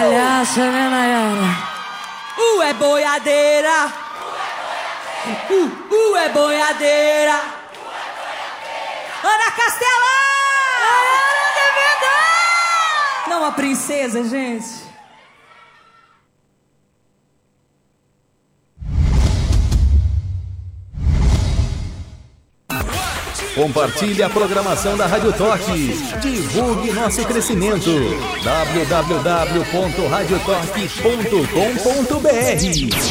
palhaça, né, Nayara? É boiadeira. É boiadeira. Ana Castela! Não, a princesa, gente. Compartilhe a programação da Rádio Torque. Divulgue nosso crescimento. www.radiotorque.com.br